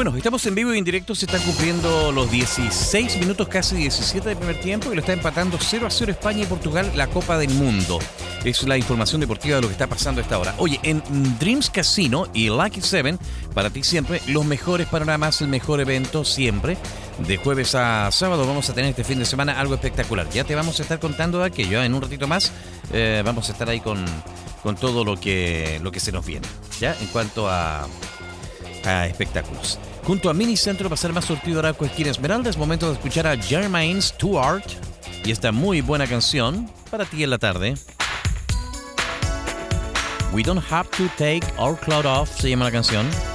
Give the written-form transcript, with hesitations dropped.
Bueno, estamos en vivo y en directo, se están cumpliendo los 16 minutos, casi 17 del primer tiempo, y lo está empatando 0-0 España y Portugal, la Copa del Mundo. Es la información deportiva de lo que está pasando a esta hora. Oye, en Dreams Casino y Lucky 7, para ti siempre, los mejores panoramas, el mejor evento siempre. De jueves a sábado vamos a tener este fin de semana algo espectacular. Ya te vamos a estar contando de aquello, en un ratito más vamos a estar ahí con todo lo que se nos viene, ¿ya? En cuanto a espectáculos. Junto a Minicentro va a ser más surtido Arauco esquina Esmeralda. Es momento de escuchar a Jermaine Stewart y esta muy buena canción para ti en la tarde. We Don't Have to Take Our Cloud Off se llama la canción.